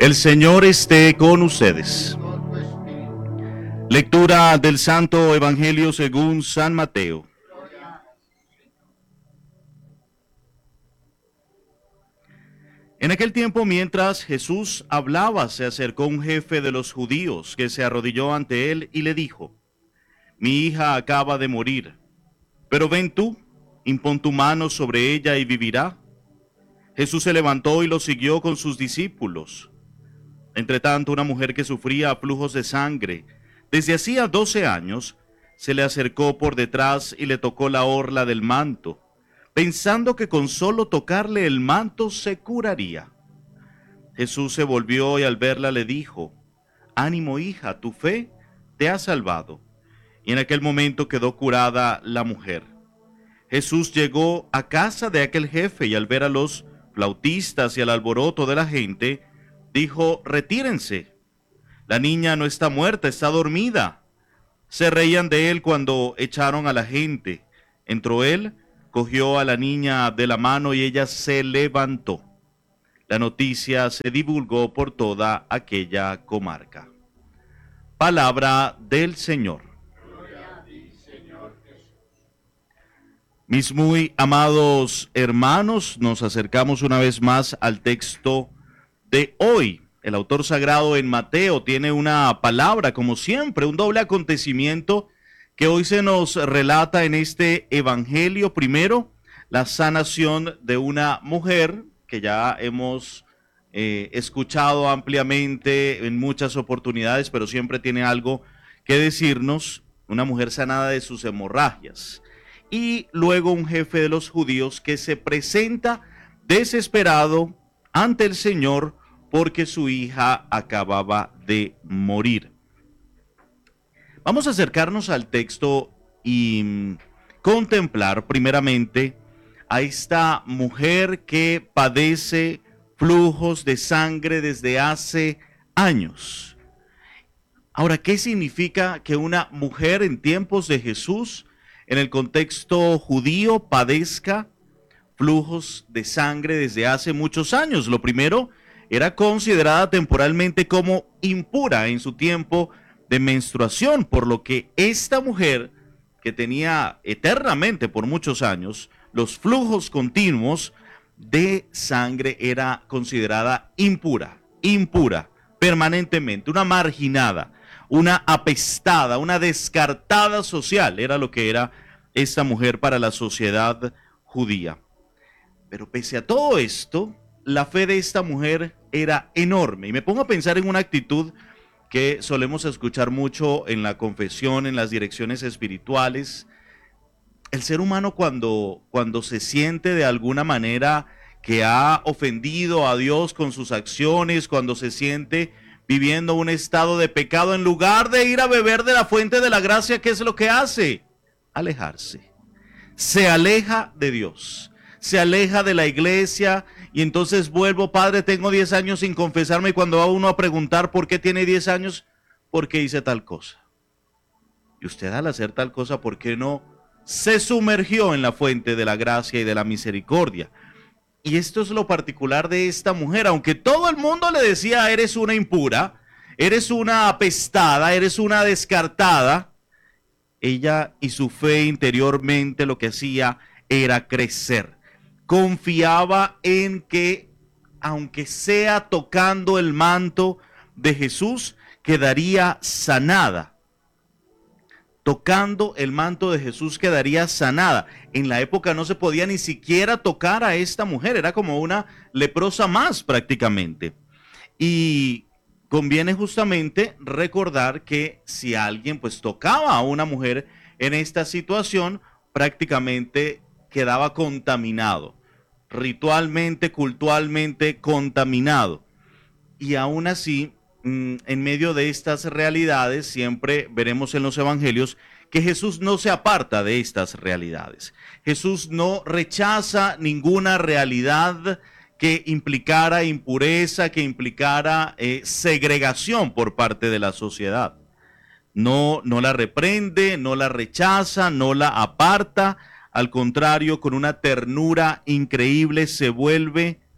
El Señor esté con ustedes. Lectura del Santo Evangelio según San Mateo. En aquel tiempo, mientras Jesús hablaba, se acercó un jefe de los judíos que se arrodilló ante él y le dijo: Mi hija acaba de morir, pero ven tú, impón tu mano sobre ella y vivirá. Jesús se levantó y lo siguió con sus discípulos. Entretanto, una mujer que sufría flujos de sangre desde hacía 12 años se le acercó por detrás y le tocó la orla del manto, pensando que con solo tocarle el manto se curaría. Jesús se volvió y al verla le dijo: Ánimo, hija, tu fe te ha salvado. Y en aquel momento quedó curada la mujer. Jesús llegó a casa de aquel jefe y al ver a los flautistas y al alboroto de la gente, dijo: Retírense, la niña no está muerta, está dormida. Se reían de él cuando echaron a la gente. Entró él, cogió a la niña de la mano y ella se levantó. La noticia se divulgó por toda aquella comarca. Palabra del Señor. Mis muy amados hermanos, nos acercamos una vez más al texto de hoy. El autor sagrado en Mateo tiene una palabra, como siempre, un doble acontecimiento que hoy se nos relata en este evangelio. Primero, la sanación de una mujer que ya hemos escuchado ampliamente en muchas oportunidades, pero siempre tiene algo que decirnos, una mujer sanada de sus hemorragias. Y luego un jefe de los judíos que se presenta desesperado ante el Señor porque su hija acababa de morir. Vamos a acercarnos al texto y contemplar primeramente a esta mujer que padece flujos de sangre desde hace años. Ahora, ¿qué significa que una mujer en tiempos de Jesús, en el contexto judío, padezca flujos de sangre desde hace muchos años? Lo primero, era considerada temporalmente como impura en su tiempo de menstruación, por lo que esta mujer, que tenía eternamente por muchos años los flujos continuos de sangre, era considerada impura, permanentemente, una marginada, una apestada, una descartada social, era lo que era esta mujer para la sociedad judía. Pero pese a todo esto, la fe de esta mujer era enorme. Y me pongo a pensar en una actitud que solemos escuchar mucho en la confesión, en las direcciones espirituales. El ser humano cuando se siente de alguna manera que ha ofendido a Dios con sus acciones, cuando se siente viviendo un estado de pecado, en lugar de ir a beber de la fuente de la gracia, ¿qué es lo que hace? Alejarse. Se aleja de Dios, se aleja de la iglesia. Y entonces vuelvo: Padre, tengo 10 años sin confesarme. Y cuando va uno a preguntar por qué tiene 10 años, ¿por qué hice tal cosa? Y usted, al hacer tal cosa, ¿por qué no se sumergió en la fuente de la gracia y de la misericordia? Y esto es lo particular de esta mujer. Aunque todo el mundo le decía: eres una impura, eres una apestada, eres una descartada, ella y su fe interiormente lo que hacía era crecer. Confiaba en que, aunque sea tocando el manto de Jesús, quedaría sanada. Tocando el manto de Jesús quedaría sanada. En la época no se podía ni siquiera tocar a esta mujer, era como una leprosa más prácticamente. Y conviene justamente recordar que si alguien pues tocaba a una mujer en esta situación, prácticamente quedaba contaminado, ritualmente, cultualmente contaminado. Y aún así, en medio de estas realidades, siempre veremos en los evangelios que Jesús no se aparta de estas realidades. Jesús no rechaza ninguna realidad que implicara impureza, que implicara segregación por parte de la sociedad. No la reprende, no la rechaza, no la aparta. Al contrario, con una ternura increíble se vuelve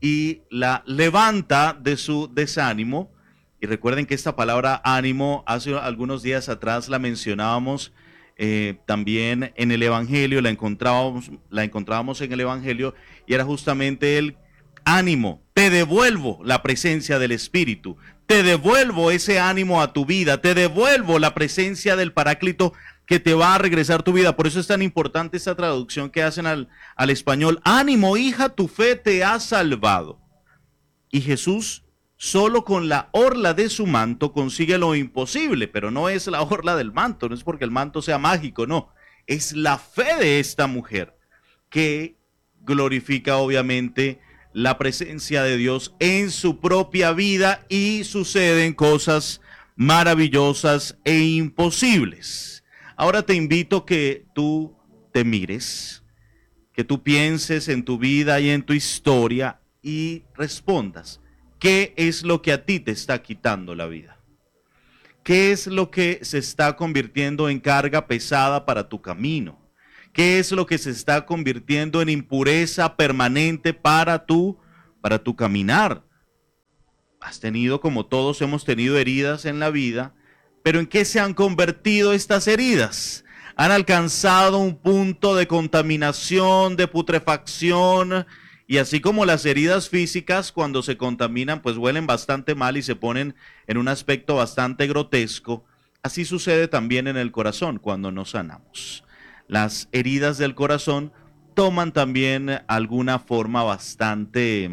y la levanta de su desánimo. Y recuerden que esta palabra ánimo, hace algunos días atrás la mencionábamos también en el Evangelio, la encontrábamos en el Evangelio, y era justamente el ánimo. Te devuelvo la presencia del Espíritu, te devuelvo ese ánimo a tu vida, te devuelvo la presencia del Paráclito que te va a regresar tu vida. Por eso es tan importante esta traducción que hacen al español. Ánimo, hija, tu fe te ha salvado. Y Jesús, solo con la orla de su manto, consigue lo imposible, pero no es la orla del manto, no es porque el manto sea mágico, no. Es la fe de esta mujer que glorifica obviamente la presencia de Dios en su propia vida, y suceden cosas maravillosas e imposibles. Ahora te invito que tú te mires, que tú pienses en tu vida y en tu historia y respondas. ¿Qué es lo que a ti te está quitando la vida? ¿Qué es lo que se está convirtiendo en carga pesada para tu camino? ¿Qué es lo que se está convirtiendo en impureza permanente para tu caminar? Has tenido, como todos hemos tenido, heridas en la vida, pero ¿en qué se han convertido estas heridas? Han alcanzado un punto de contaminación, de putrefacción, y así como las heridas físicas cuando se contaminan pues huelen bastante mal y se ponen en un aspecto bastante grotesco, así sucede también en el corazón cuando no sanamos. Las heridas del corazón toman también alguna forma bastante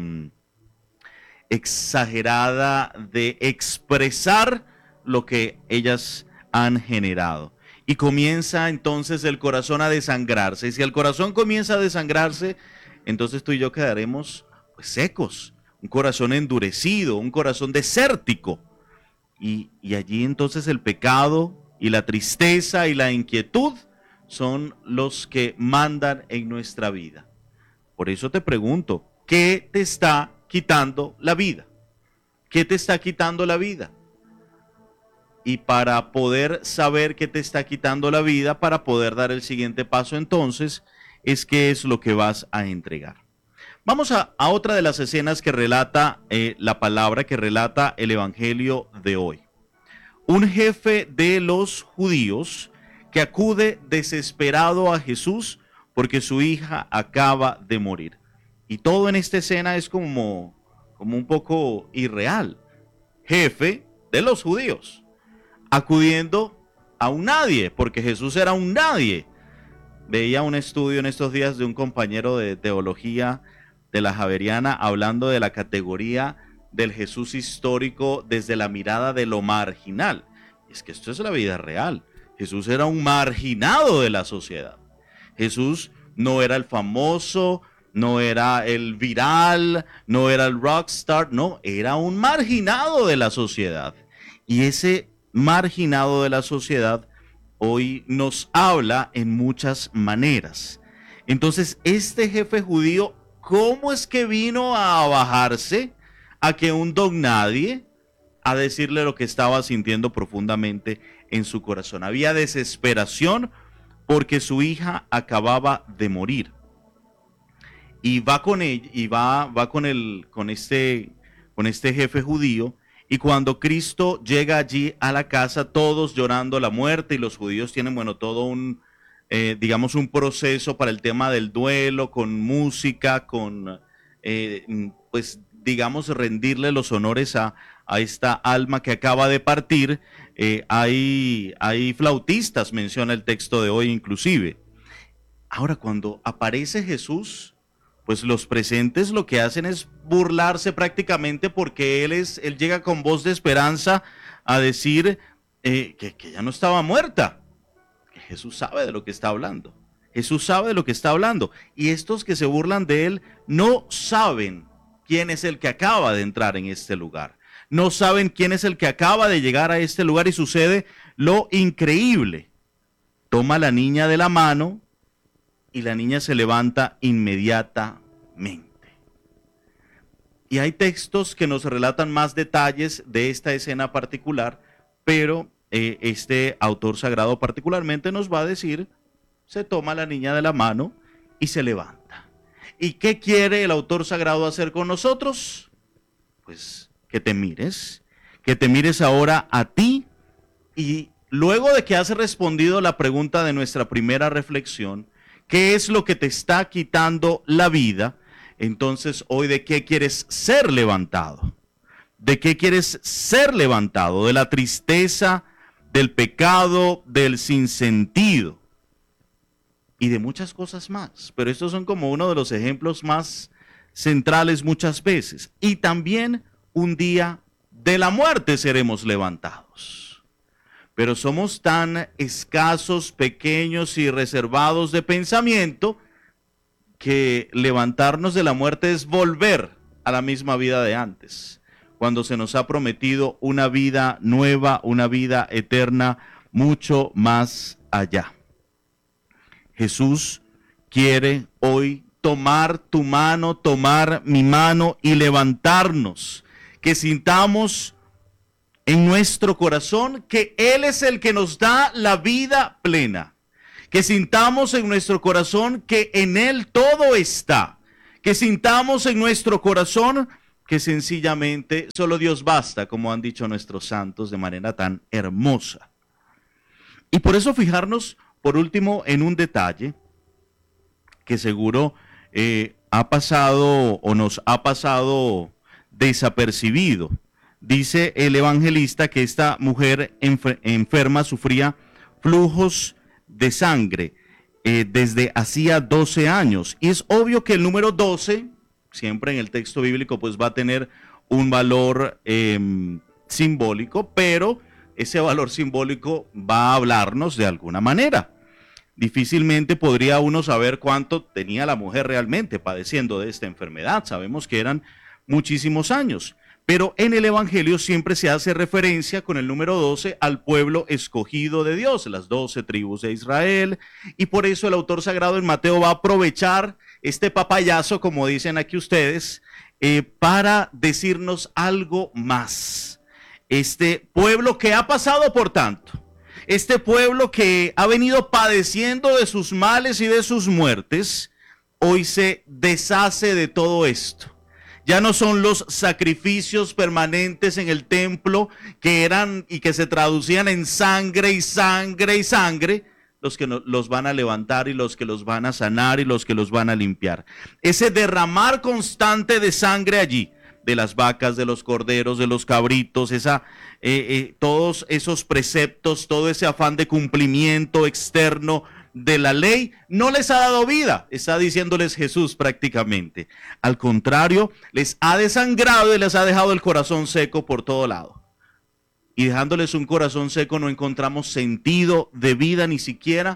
exagerada de expresar lo que ellas han generado. Y comienza entonces el corazón a desangrarse. Y si el corazón comienza a desangrarse, entonces tú y yo quedaremos pues secos, un corazón endurecido, un corazón desértico. Y allí entonces el pecado y la tristeza y la inquietud son los que mandan en nuestra vida. Por eso te pregunto, ¿qué te está quitando la vida? ¿Qué te está quitando la vida? Y para poder saber qué te está quitando la vida, para poder dar el siguiente paso entonces, es qué es lo que vas a entregar. Vamos a otra de las escenas que relata la palabra, que relata el Evangelio de hoy. Un jefe de los judíos que acude desesperado a Jesús porque su hija acaba de morir. Y todo en esta escena es como un poco irreal. Jefe de los judíos acudiendo a un nadie, porque Jesús era un nadie. Veía un estudio en estos días de un compañero de teología de la Javeriana hablando de la categoría del Jesús histórico desde la mirada de lo marginal. Y es que esto es la vida real. Jesús era un marginado de la sociedad. Jesús no era el famoso, no era el viral, no era el rockstar, no, era un marginado de la sociedad. Y ese marginado de la sociedad hoy nos habla en muchas maneras. Entonces, este jefe judío, ¿cómo es que vino a bajarse a que un don nadie a decirle lo que estaba sintiendo profundamente en su corazón? Había desesperación porque su hija acababa de morir. Y va con él, y va con este jefe judío. Y cuando Cristo llega allí a la casa, todos llorando la muerte, y los judíos tienen, bueno, todo un, digamos, un proceso para el tema del duelo, con música, con, pues, digamos, rendirle los honores a esta alma que acaba de partir. Hay flautistas, menciona el texto de hoy inclusive. Ahora, cuando aparece Jesús, pues los presentes lo que hacen es burlarse prácticamente, porque él llega con voz de esperanza a decir que ya no estaba muerta. Jesús sabe de lo que está hablando. Jesús sabe de lo que está hablando. Y estos que se burlan de él no saben quién es el que acaba de entrar en este lugar. No saben quién es el que acaba de llegar a este lugar, y sucede lo increíble. Toma a la niña de la mano y la niña se levanta inmediatamente. Y hay textos que nos relatan más detalles de esta escena particular, pero este autor sagrado particularmente nos va a decir, se toma a la niña de la mano y se levanta. ¿Y qué quiere el autor sagrado hacer con nosotros? Pues que te mires ahora a ti, y luego de que has respondido la pregunta de nuestra primera reflexión, ¿qué es lo que te está quitando la vida? Entonces, hoy, ¿de qué quieres ser levantado? ¿De qué quieres ser levantado? De la tristeza, del pecado, del sinsentido y de muchas cosas más. Pero estos son como uno de los ejemplos más centrales muchas veces. Y también un día de la muerte seremos levantados. Pero somos tan escasos, pequeños y reservados de pensamiento que levantarnos de la muerte es volver a la misma vida de antes, cuando se nos ha prometido una vida nueva, una vida eterna, mucho más allá. Jesús quiere hoy tomar tu mano, tomar mi mano y levantarnos, que sintamos en nuestro corazón que Él es el que nos da la vida plena, que sintamos en nuestro corazón que en Él todo está, que sintamos en nuestro corazón que sencillamente solo Dios basta, como han dicho nuestros santos de manera tan hermosa. Y por eso fijarnos, por último, en un detalle que seguro ha pasado o nos ha pasado desapercibido. Dice el evangelista que esta mujer enferma sufría flujos de sangre desde hacía 12 años. Y es obvio que el número 12, siempre en el texto bíblico, pues va a tener un valor simbólico, pero ese valor simbólico va a hablarnos de alguna manera. Difícilmente podría uno saber cuánto tenía la mujer realmente padeciendo de esta enfermedad. Sabemos que eran muchísimos años. Pero en el Evangelio siempre se hace referencia con el número 12 al pueblo escogido de Dios, las 12 tribus de Israel, y por eso el autor sagrado en Mateo va a aprovechar este papayazo, como dicen aquí ustedes, para decirnos algo más. Este pueblo que ha pasado por tanto, este pueblo que ha venido padeciendo de sus males y de sus muertes, hoy se deshace de todo esto. Ya no son los sacrificios permanentes en el templo que eran y que se traducían en sangre y sangre y sangre, los que los van a levantar y los que los van a sanar y los que los van a limpiar. Ese derramar constante de sangre allí, de las vacas, de los corderos, de los cabritos, todos esos preceptos, todo ese afán de cumplimiento externo de la ley, no les ha dado vida, está diciéndoles Jesús prácticamente. Al contrario, les ha desangrado y les ha dejado el corazón seco por todo lado. Y dejándoles un corazón seco no encontramos sentido de vida ni siquiera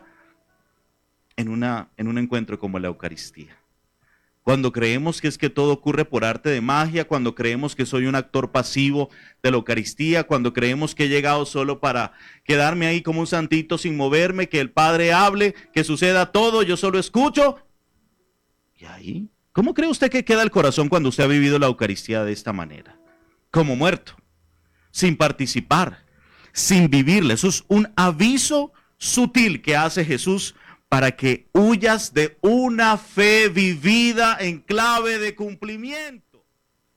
en un encuentro como la Eucaristía. Cuando creemos que es que todo ocurre por arte de magia, cuando creemos que soy un actor pasivo de la Eucaristía, cuando creemos que he llegado solo para quedarme ahí como un santito sin moverme, que el Padre hable, que suceda todo, yo solo escucho. ¿Y ahí? ¿Cómo cree usted que queda el corazón cuando usted ha vivido la Eucaristía de esta manera? Como muerto, sin participar, sin vivirla. Eso es un aviso sutil que hace Jesús para que huyas de una fe vivida en clave de cumplimiento.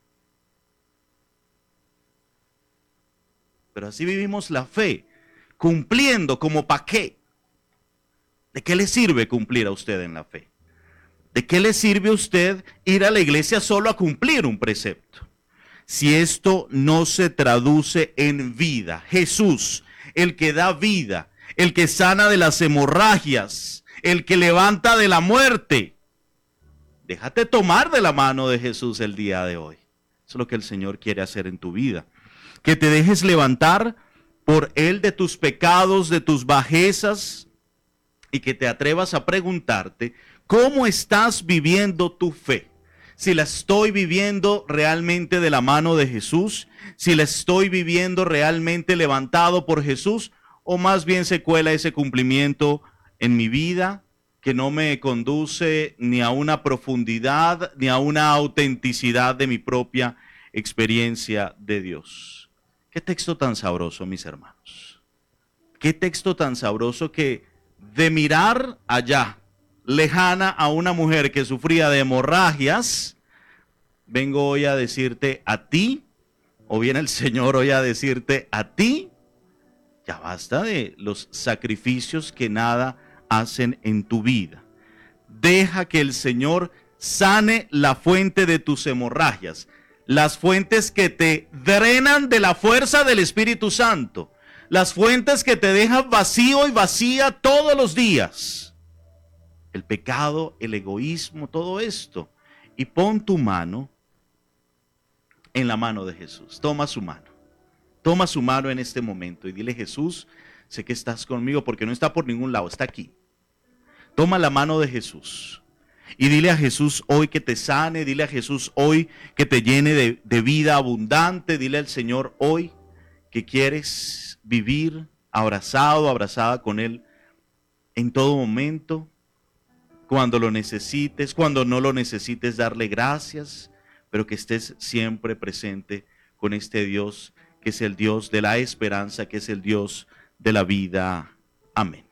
Pero así vivimos la fe, cumpliendo como para qué. ¿De qué le sirve cumplir a usted en la fe? ¿De qué le sirve a usted ir a la iglesia solo a cumplir un precepto? Si esto no se traduce en vida, Jesús, el que da vida, el que sana de las hemorragias, el que levanta de la muerte. Déjate tomar de la mano de Jesús el día de hoy. Eso es lo que el Señor quiere hacer en tu vida. Que te dejes levantar por Él de tus pecados, de tus bajezas, y que te atrevas a preguntarte, ¿cómo estás viviendo tu fe? Si la estoy viviendo realmente de la mano de Jesús, si la estoy viviendo realmente levantado por Jesús, o más bien se cuela ese cumplimiento en mi vida que no me conduce ni a una profundidad ni a una autenticidad de mi propia experiencia de Dios. Qué texto tan sabroso, mis hermanos. Qué texto tan sabroso que de mirar allá lejana a una mujer que sufría de hemorragias, vengo hoy a decirte a ti, o viene el Señor hoy a decirte a ti, ya basta de los sacrificios que nada hacen en tu vida. Deja que el Señor sane la fuente de tus hemorragias, las fuentes que te drenan de la fuerza del Espíritu Santo, las fuentes que te dejan vacío y vacía todos los días. El pecado, el egoísmo, todo esto. Y pon tu mano en la mano de Jesús. Toma su mano. Toma su mano en este momento y dile: Jesús, sé que estás conmigo, porque no está por ningún lado, está aquí. Toma la mano de Jesús y dile a Jesús hoy que te sane, dile a Jesús hoy que te llene de vida abundante, dile al Señor hoy que quieres vivir abrazado, abrazada con Él en todo momento, cuando lo necesites, cuando no lo necesites, darle gracias, pero que estés siempre presente con este Dios que es el Dios de la esperanza, que es el Dios de la vida. Amén.